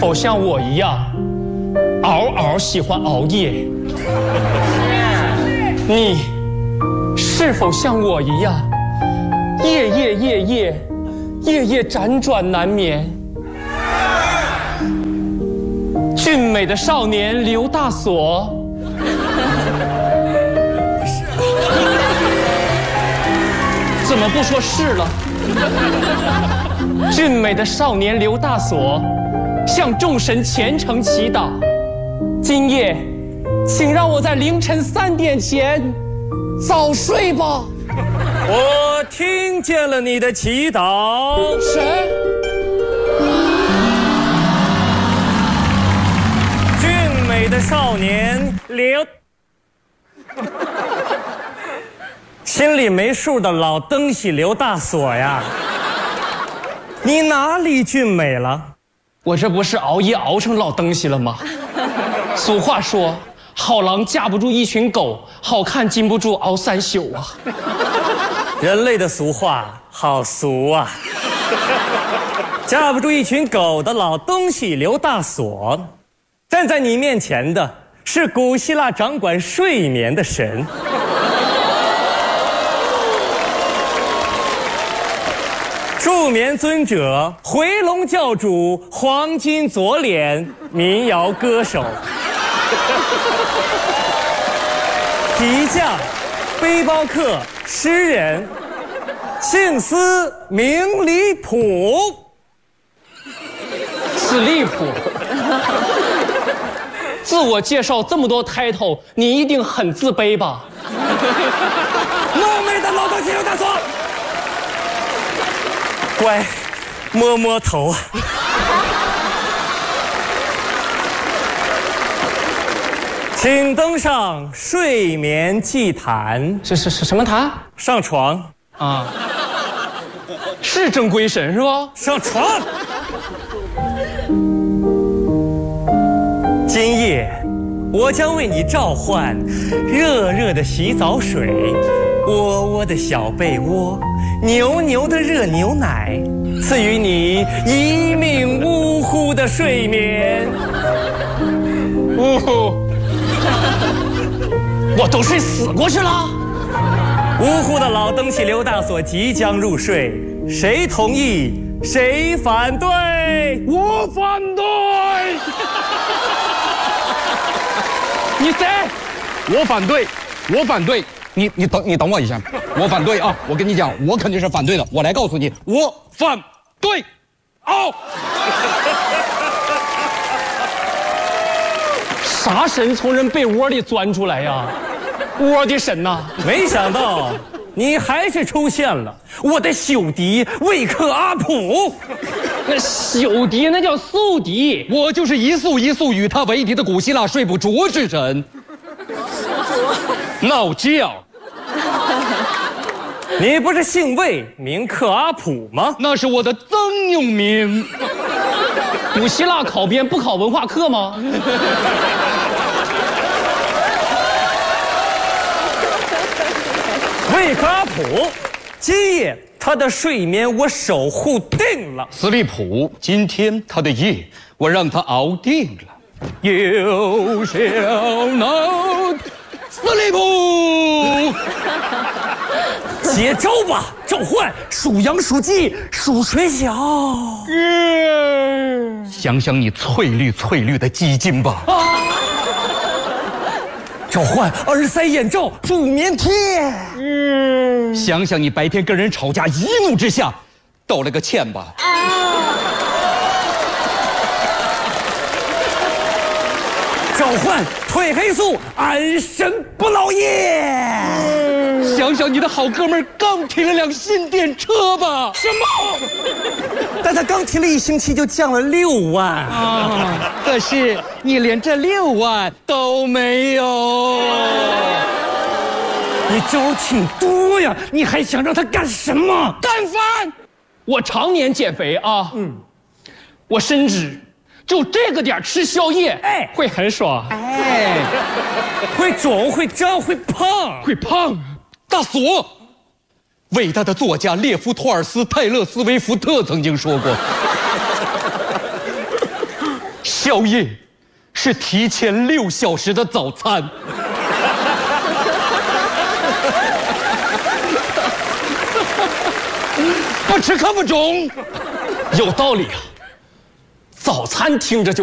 否像我一样，嗷嗷喜欢熬夜？你是否像我一样，夜夜辗转难眠？俊美的少年刘大锁，怎么不说是了？俊美的少年刘大锁，向众神虔诚祈祷，今夜，请让我在凌晨3点前早睡吧。 我听见了你的祈祷。 谁？ 俊美的少年刘，心里没数的老东西刘大锁呀，你哪里俊美了？ 我这不是熬夜熬成老东西了吗？俗话说，好狼架不住一群狗，好看禁不住熬3宿啊。 人类的俗话好俗啊！架不住一群狗的老东西刘大锁，站在你面前的是古希腊掌管睡眠的神。助眠尊者，回笼教主，黄金左脸，民谣歌手，皮匠，背包客，诗人，姓司名离谱。 死离谱！自我介绍这么多 title， 你一定很自卑吧？ 浓眉的老东西刘大锁，乖，摸摸头。请登上睡眠祭坛。 是什么坛？ 上床啊，是正规神是吧？ 上床。今夜，我将为你召唤热热的洗澡水，窝窝的小被窝，牛牛的热牛奶，赐予你一命呜呼的睡眠。 呜呼！我都睡死过去了。 呜呼的老东西刘大锁即将入睡，谁同意？谁反对？ 我反对。你谁？ 我反对，我反对。你等我一下，我反对啊！我跟你讲，我肯定是反对的。我来告诉你，我反对。哦。 啥神从人被窝里钻出来呀？窝的神呐！ 没想到你还是出现了，我的宿敌魏克阿普。 那宿敌那叫宿敌， 我就是一宿一宿与他为敌的古希腊睡不着之神。闹觉。 你不是姓魏名克阿普吗？ 那是我的曾用名。 古希腊考编不考文化课吗？ 魏克阿普，今夜他的睡眠我守护定了。 斯利普，今天他的夜我让他熬定了。有小闹斯利普， 接招吧，召唤属羊、属鸡、属水饺。 想想你翠绿的鸡精吧。 召唤耳塞、眼罩、助眠贴。 想想你白天跟人吵架，一怒之下道了个歉吧。 召唤褪黑素、安神不老液。 想想你的好哥们刚提了辆新电车吧。 什么？但他刚提了1星期就降了6万啊！ 可是你连这6万都没有。 你招挺多呀，你还想让他干什么？ 干饭！我常年减肥啊，我深知，就这个点吃宵夜，会很爽， 会肿、会胀、会胖、 会胖。大锁，伟大的作家列夫·托尔斯泰勒斯维夫特曾经说过， 宵夜是提前6小时的早餐。 不吃可不中。 有道理啊，早餐听着就